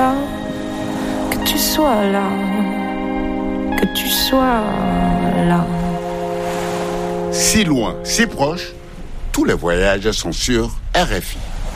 là, que tu sois là, que tu sois là. Si loin, si proche, tous les voyages sont sur RFI.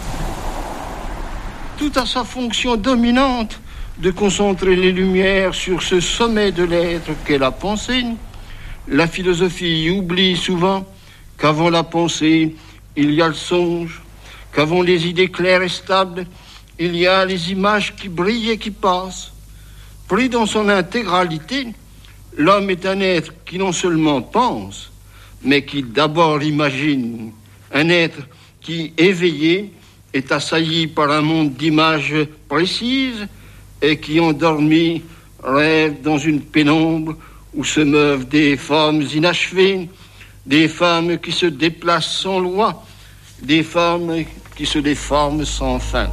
Tout a sa fonction dominante de concentrer les lumières sur ce sommet de l'être qu'est la pensée. La philosophie oublie souvent qu'avant la pensée, il y a le songe, qu'avant les idées claires et stables, il y a les images qui brillent et qui passent. Pris dans son intégralité, l'homme est un être qui non seulement pense, mais qui d'abord imagine. Un être qui, éveillé, est assailli par un monde d'images précises et qui, endormi, rêve dans une pénombre où se meuvent des formes inachevées, des femmes qui se déplacent sans loi, des formes qui se déforment sans fin.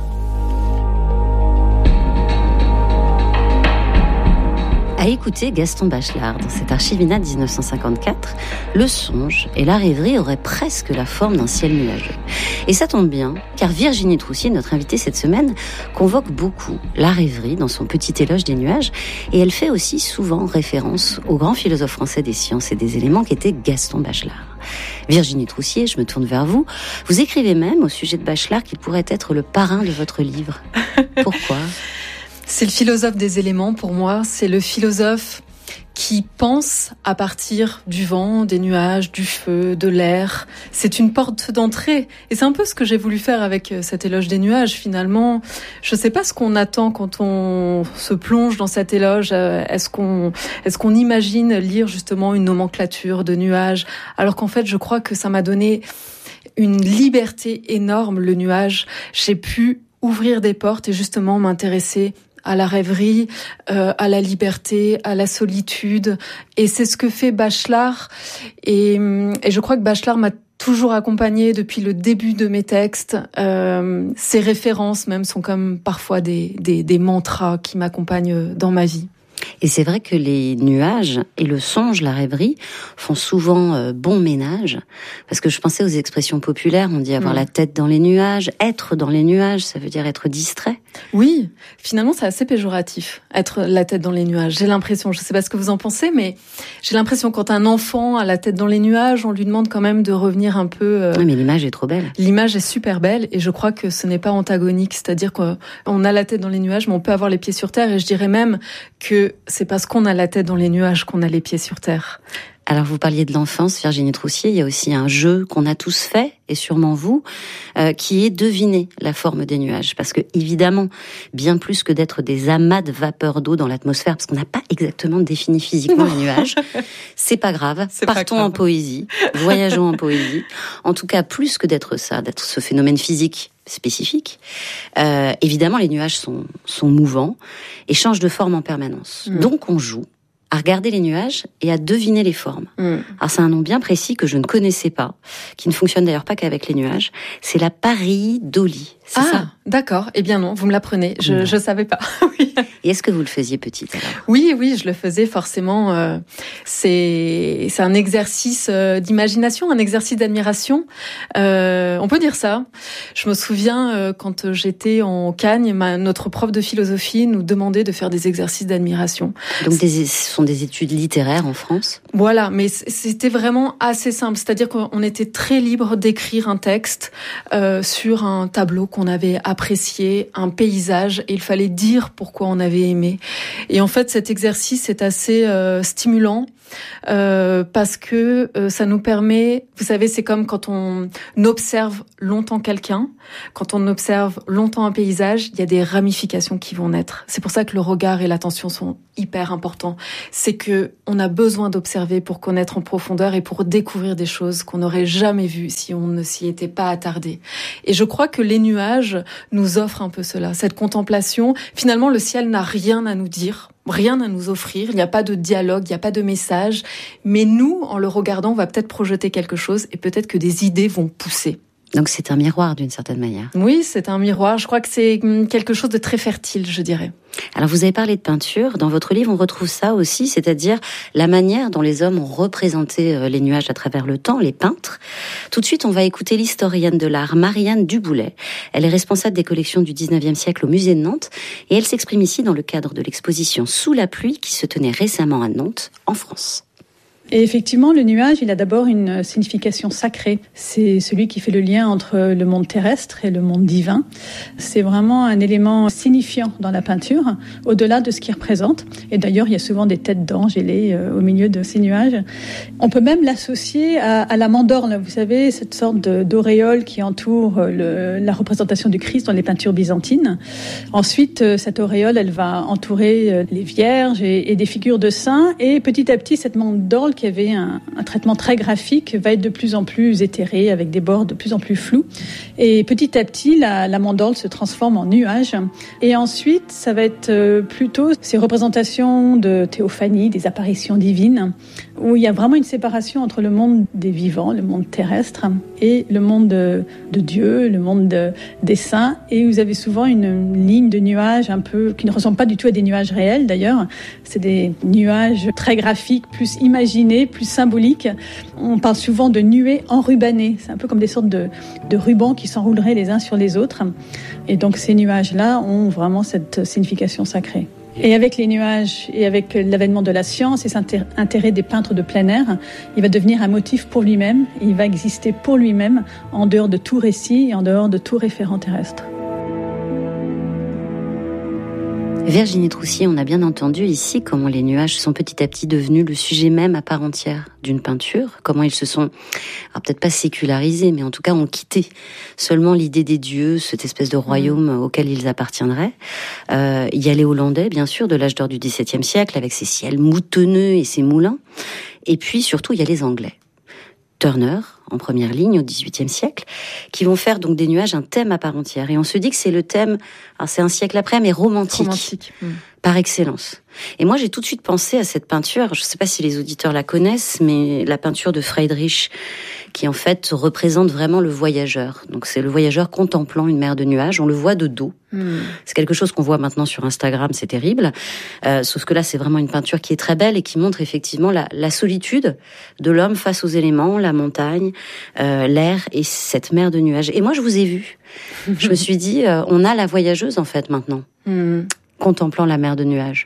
À écouter Gaston Bachelard dans cet Archivina de 1954, le songe et la rêverie auraient presque la forme d'un ciel nuageux. Et ça tombe bien, car Virginie Troussier, notre invitée cette semaine, convoque beaucoup la rêverie dans son petit éloge des nuages, et elle fait aussi souvent référence au grand philosophe français des sciences et des éléments qu'était Gaston Bachelard. Virginie Troussier, je me tourne vers vous. Vous écrivez même au sujet de Bachelard qu'il pourrait être le parrain de votre livre. Pourquoi ? C'est le philosophe des éléments pour moi, c'est le philosophe qui pense à partir du vent, des nuages, du feu, de l'air. C'est une porte d'entrée. Et c'est un peu ce que j'ai voulu faire avec cet éloge des nuages, finalement. Je ne sais pas ce qu'on attend quand on se plonge dans cet éloge. Est-ce qu'on imagine lire justement une nomenclature de nuages, alors qu'en fait, je crois que ça m'a donné une liberté énorme, le nuage. J'ai pu ouvrir des portes et justement m'intéresser à la rêverie, à la liberté, à la solitude. Et c'est ce que fait Bachelard. Et je crois que Bachelard m'a toujours accompagnée depuis le début de mes textes. Ses références même sont comme parfois des mantras qui m'accompagnent dans ma vie. Et c'est vrai que les nuages et le songe, la rêverie, font souvent bon ménage. Parce que je pensais aux expressions populaires, on dit avoir la tête dans les nuages, être dans les nuages, ça veut dire être distrait. Oui, finalement c'est assez péjoratif, être la tête dans les nuages. J'ai l'impression, je sais pas ce que vous en pensez, mais j'ai l'impression quand un enfant a la tête dans les nuages, on lui demande quand même de revenir un peu... Oui, mais l'image est trop belle. L'image est super belle et je crois que ce n'est pas antagonique, c'est-à-dire qu'on a la tête dans les nuages, mais on peut avoir les pieds sur terre, et je dirais même que c'est parce qu'on a la tête dans les nuages qu'on a les pieds sur terre. Alors vous parliez de l'enfance, Virginie Troussier, il y a aussi un jeu qu'on a tous fait, et sûrement vous, qui est deviner la forme des nuages. Parce que évidemment, bien plus que d'être des amas de vapeur d'eau dans l'atmosphère, parce qu'on n'a pas exactement défini physiquement les nuages, c'est pas grave, partons en poésie, voyageons en poésie. En tout cas, plus que d'être ça, d'être ce phénomène physique spécifique, évidemment les nuages sont mouvants et changent de forme en permanence. Donc on joue à regarder les nuages et à deviner les formes. Alors c'est un nom bien précis que je ne connaissais pas, qui ne fonctionne d'ailleurs pas qu'avec les nuages, c'est la pareidolie. C'est ça ? D'accord. Eh bien non, vous me l'apprenez. Je savais pas. Oui. Et est-ce que vous le faisiez petite alors ? Oui, je le faisais forcément. C'est un exercice d'imagination, un exercice d'admiration. On peut dire ça. Je me souviens quand j'étais en Cagne, notre prof de philosophie nous demandait de faire des exercices d'admiration. Donc ce sont des études littéraires en France ? Voilà, mais c'était vraiment assez simple. C'est-à-dire qu'on était très libre d'écrire un texte sur un tableau qu'on avait apprécié, un paysage, et il fallait dire pourquoi on avait aimé. Et en fait, cet exercice est assez stimulant parce que ça nous permet, vous savez, c'est comme quand on observe longtemps quelqu'un, quand on observe longtemps un paysage, il y a des ramifications qui vont naître. C'est pour ça que le regard et l'attention sont hyper importants. C'est que on a besoin d'observer pour connaître en profondeur et pour découvrir des choses qu'on n'aurait jamais vues si on ne s'y était pas attardé. Et je crois que les nuages nous offrent un peu cela, cette contemplation. Finalement, le ciel n'a rien à nous dire, rien à nous offrir, il n'y a pas de dialogue, il n'y a pas de message, mais nous, en le regardant, on va peut-être projeter quelque chose et peut-être que des idées vont pousser. Donc c'est un miroir d'une certaine manière. Oui, c'est un miroir. Je crois que c'est quelque chose de très fertile, je dirais. Alors vous avez parlé de peinture. Dans votre livre, on retrouve ça aussi, c'est-à-dire la manière dont les hommes ont représenté les nuages à travers le temps, les peintres. Tout de suite, on va écouter l'historienne de l'art, Marianne Duboulet. Elle est responsable des collections du 19e siècle au musée de Nantes et elle s'exprime ici dans le cadre de l'exposition Sous la pluie qui se tenait récemment à Nantes, en France. Et effectivement, le nuage, il a d'abord une signification sacrée. C'est celui qui fait le lien entre le monde terrestre et le monde divin. C'est vraiment un élément signifiant dans la peinture, au-delà de ce qu'il représente. Et d'ailleurs, il y a souvent des têtes d'anges ailées au milieu de ces nuages. On peut même l'associer à la mandorle. Vous savez, cette sorte d'auréole qui entoure la représentation du Christ dans les peintures byzantines. Ensuite, cette auréole, elle va entourer les vierges et des figures de saints. Et petit à petit, cette mandorle qui avait un traitement très graphique va être de plus en plus éthéré avec des bords de plus en plus flous. Et petit à petit, la mandorle se transforme en nuage. Et ensuite, ça va être plutôt ces représentations de théophanie, des apparitions divines, où il y a vraiment une séparation entre le monde des vivants, le monde terrestre, et le monde de Dieu, le monde des saints. Et vous avez souvent une ligne de nuages un peu qui ne ressemble pas du tout à des nuages réels d'ailleurs. C'est des nuages très graphiques, plus imaginés, plus symboliques. On parle souvent de nuées enrubannées. C'est un peu comme des sortes de rubans qui s'enrouleraient les uns sur les autres. Et donc ces nuages-là ont vraiment cette signification sacrée. Et avec les nuages et avec l'avènement de la science et cet intérêt des peintres de plein air, il va devenir un motif pour lui-même. Il va exister pour lui-même en dehors de tout récit et en dehors de tout référent terrestre. Virginie Troussier, on a bien entendu ici comment les nuages sont petit à petit devenus le sujet même à part entière d'une peinture, comment ils se sont, alors peut-être pas sécularisés, mais en tout cas ont quitté seulement l'idée des dieux, cette espèce de royaume auquel ils appartiendraient. Il y a les Hollandais, bien sûr, de l'âge d'or du XVIIe siècle, avec ses ciels moutonneux et ses moulins. Et puis surtout, il y a les Anglais. Turner, en première ligne au XVIIIe siècle, qui vont faire donc des nuages un thème à part entière. Et on se dit que c'est le thème, alors c'est un siècle après, mais romantique. Par excellence. Et moi, j'ai tout de suite pensé à cette peinture, je ne sais pas si les auditeurs la connaissent, mais la peinture de Friedrich, qui en fait représente vraiment le voyageur. Donc c'est le voyageur contemplant une mer de nuages, on le voit de dos. C'est quelque chose qu'on voit maintenant sur Instagram, c'est terrible. Sauf que là, c'est vraiment une peinture qui est très belle et qui montre effectivement la solitude de l'homme face aux éléments, la montagne, l'air et cette mer de nuages. Et moi, je vous ai vu. Je me suis dit, on a la voyageuse en fait maintenant. Contemplant la mer de nuages.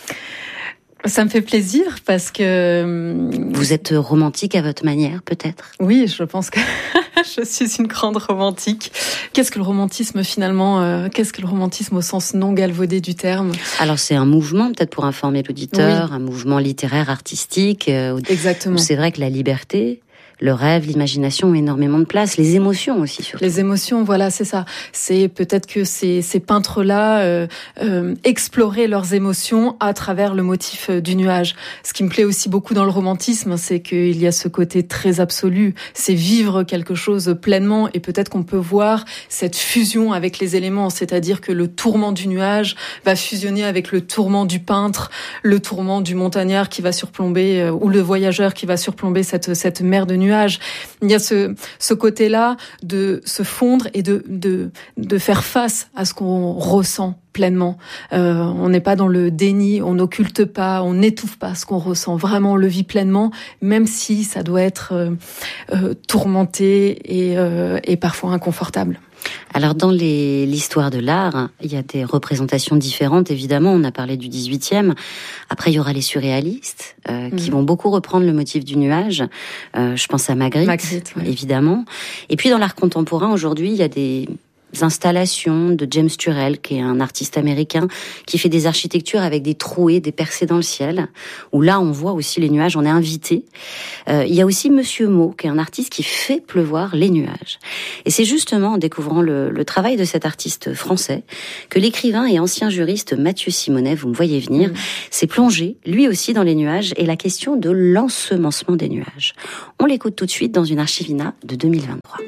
Ça me fait plaisir parce que... Vous êtes romantique à votre manière, peut-être ? Oui, je pense que je suis une grande romantique. Qu'est-ce que le romantisme finalement ? Qu'est-ce que le romantisme au sens non galvaudé du terme ? Alors c'est un mouvement, peut-être pour informer l'auditeur, un mouvement littéraire, artistique. Exactement. Où c'est vrai que la liberté... Le rêve, l'imagination ont énormément de place, les émotions aussi surtout. Les émotions, voilà, c'est ça. C'est peut-être que ces peintres-là exploraient leurs émotions à travers le motif du nuage. Ce qui me plaît aussi beaucoup dans le romantisme, c'est qu'il y a ce côté très absolu. C'est vivre quelque chose pleinement et peut-être qu'on peut voir cette fusion avec les éléments, c'est-à-dire que le tourment du nuage va fusionner avec le tourment du peintre, le tourment du montagnard qui va surplomber ou le voyageur qui va surplomber cette mer de nuages. Il y a ce côté-là de se fondre et de faire face à ce qu'on ressent pleinement. On n'est pas dans le déni, on n'occulte pas, on n'étouffe pas ce qu'on ressent. Vraiment, on le vit pleinement, même si ça doit être tourmenté et parfois inconfortable. Alors dans l'histoire de l'art, il y a des représentations différentes, évidemment. On a parlé du 18e. Après, il y aura les surréalistes qui vont beaucoup reprendre le motif du nuage. Je pense à Magritte, évidemment. Et puis dans l'art contemporain, aujourd'hui, il y a des installations de James Turrell, qui est un artiste américain, qui fait des architectures avec des trouées, des percées dans le ciel, où là on voit aussi les nuages, on est invité. Il y a aussi Monsieur Mo, qui est un artiste qui fait pleuvoir les nuages. Et c'est justement en découvrant le travail de cet artiste français que l'écrivain et ancien juriste Mathieu Simonet, vous me voyez venir, s'est plongé, lui aussi, dans les nuages et la question de l'ensemencement des nuages. On l'écoute tout de suite dans une Archivina de 2023.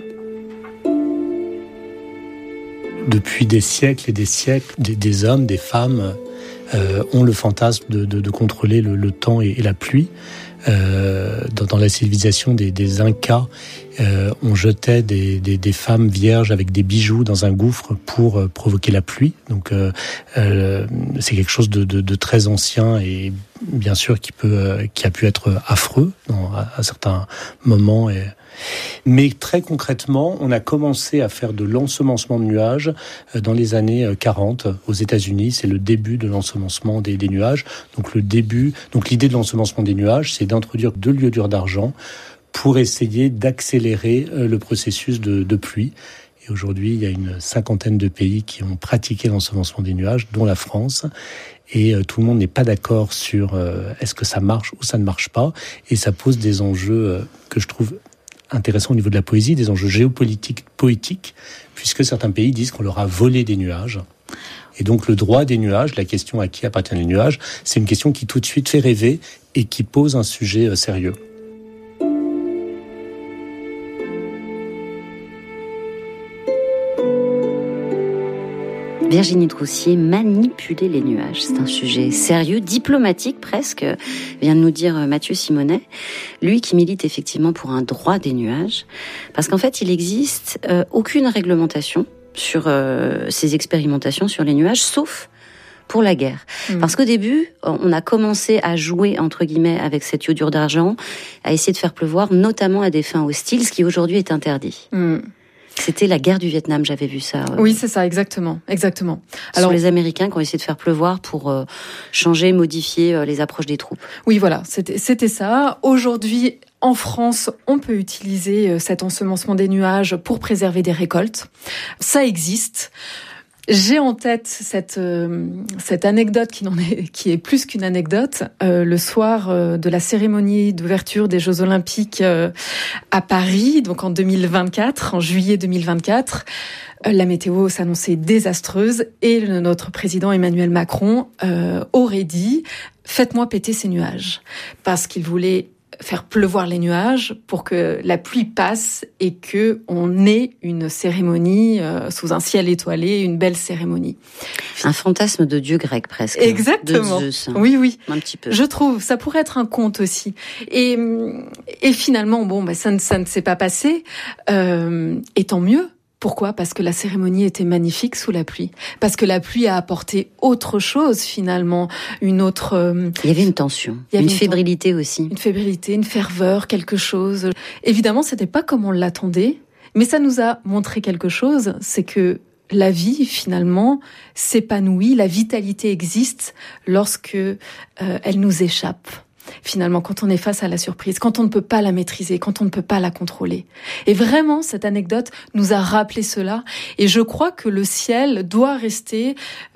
Depuis des siècles et des siècles, des hommes, des femmes ont le fantasme de contrôler le temps et la pluie. dans la civilisation des Incas, on jetait des femmes vierges avec des bijoux dans un gouffre pour provoquer la pluie. Donc c'est quelque chose de très ancien et bien sûr qui a pu être affreux à certains moments. Mais très concrètement, on a commencé à faire de l'ensemencement de nuages dans les années 40 aux États-Unis. C'est le début de l'ensemencement des nuages. Donc l'idée de l'ensemencement des nuages, c'est d'introduire de l'iodure d'argent pour essayer d'accélérer le processus de pluie. Et aujourd'hui, il y a une 50aine de pays qui ont pratiqué l'ensemencement des nuages, dont la France. Et tout le monde n'est pas d'accord sur est-ce que ça marche ou ça ne marche pas. Et ça pose des enjeux que je trouve intéressants au niveau de la poésie, des enjeux géopolitiques, poétiques, puisque certains pays disent qu'on leur a volé des nuages. Et donc le droit des nuages, la question à qui appartiennent les nuages, c'est une question qui tout de suite fait rêver et qui pose un sujet sérieux. Virginie Troussier, manipuler les nuages, c'est un sujet sérieux, diplomatique presque, vient de nous dire Mathieu Simonet, lui qui milite effectivement pour un droit des nuages, parce qu'en fait il existe aucune réglementation sur ces expérimentations sur les nuages, sauf pour la guerre. Parce qu'au début, on a commencé à jouer, entre guillemets, avec cette iodure d'argent, à essayer de faire pleuvoir, notamment à des fins hostiles, ce qui aujourd'hui est interdit. C'était la guerre du Vietnam, j'avais vu ça. Oui, c'est ça, exactement. Alors les Américains qui ont essayé de faire pleuvoir pour changer, modifier les approches des troupes. Oui, voilà, c'était ça. Aujourd'hui, en France, on peut utiliser cet ensemencement des nuages pour préserver des récoltes. Ça existe. J'ai en tête cette anecdote qui est plus qu'une anecdote. Le soir de la cérémonie d'ouverture des Jeux Olympiques à Paris, donc en juillet 2024, la météo s'annonçait désastreuse et notre président Emmanuel Macron aurait dit « Faites-moi péter ces nuages » parce qu'il voulait faire pleuvoir les nuages pour que la pluie passe et que on ait une cérémonie sous un ciel étoilé, une belle cérémonie. Un fantasme de dieu grec presque. Exactement. De Zeus. Oui. Un petit peu. Je trouve, ça pourrait être un conte aussi. Et finalement, ça ne s'est pas passé. Et tant mieux. Pourquoi ? Parce que la cérémonie était magnifique sous la pluie. Parce que la pluie a apporté autre chose finalement, une autre. Il y avait une tension, une fébrilité aussi. Une fébrilité, une ferveur, quelque chose. Évidemment, c'était pas comme on l'attendait, mais ça nous a montré quelque chose, c'est que la vie finalement s'épanouit, la vitalité existe lorsque elle nous échappe. Finalement, quand on est face à la surprise, quand on ne peut pas la maîtriser, quand on ne peut pas la contrôler. Et vraiment, cette anecdote nous a rappelé cela. Et je crois que le ciel doit rester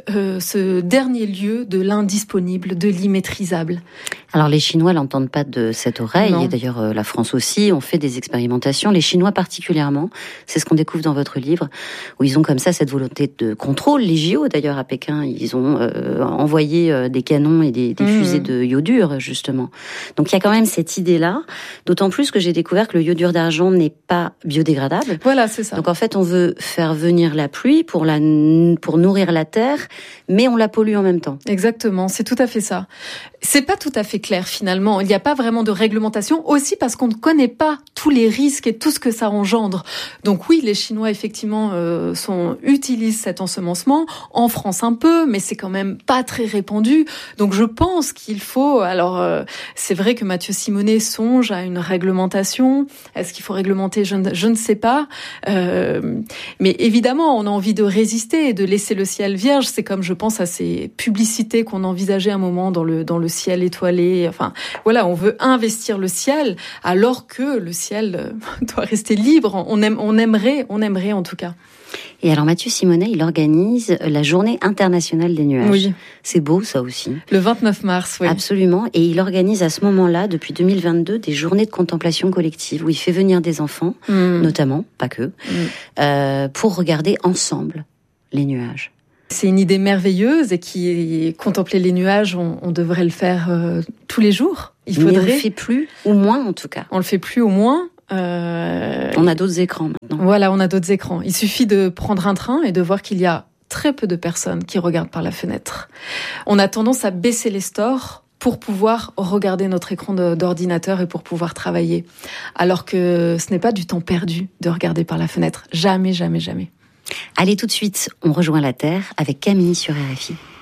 ce dernier lieu de l'indisponible, de l'immaîtrisable. Alors les Chinois l'entendent pas de cette oreille, Non. et d'ailleurs la France aussi, on fait des expérimentations, les Chinois particulièrement, c'est ce qu'on découvre dans votre livre, où ils ont comme ça cette volonté de contrôle, les JO d'ailleurs à Pékin, ils ont envoyé des canons et des fusées de iodure justement. Donc il y a quand même cette idée-là, d'autant plus que j'ai découvert que le iodure d'argent n'est pas biodégradable. Voilà, c'est ça. Donc en fait on veut faire venir la pluie pour nourrir la terre, mais on la pollue en même temps. Exactement, c'est tout à fait ça. C'est pas tout à fait clair finalement. Il n'y a pas vraiment de réglementation, aussi parce qu'on ne connaît pas tous les risques et tout ce que ça engendre. Donc oui, les Chinois effectivement utilisent cet ensemencement, en France un peu, mais c'est quand même pas très répandu. Donc je pense qu'il faut. Alors c'est vrai que Mathieu Simonet songe à une réglementation. Est-ce qu'il faut réglementer ? Je ne sais pas. Mais évidemment, on a envie de résister et de laisser le ciel vierge. C'est comme je pense à ces publicités qu'on envisageait un moment dans le ciel étoilé. Enfin, voilà, on veut investir le ciel alors que le ciel doit rester libre. On aimerait en tout cas. Et alors Mathieu Simonet, il organise la Journée internationale des nuages. Oui. C'est beau ça aussi. Le 29 mars, oui. Absolument. Et il organise à ce moment-là, depuis 2022, des journées de contemplation collective où il fait venir des enfants, notamment, pas que, pour regarder ensemble les nuages. C'est une idée merveilleuse et contempler les nuages, on devrait le faire tous les jours. Mais on le fait plus, ou moins en tout cas. On le fait plus, au moins. On a d'autres écrans maintenant. Voilà, on a d'autres écrans. Il suffit de prendre un train et de voir qu'il y a très peu de personnes qui regardent par la fenêtre. On a tendance à baisser les stores pour pouvoir regarder notre écran d'ordinateur et pour pouvoir travailler. Alors que ce n'est pas du temps perdu de regarder par la fenêtre. Jamais, jamais, jamais. Allez, tout de suite, on rejoint la Terre avec Camille sur RFI.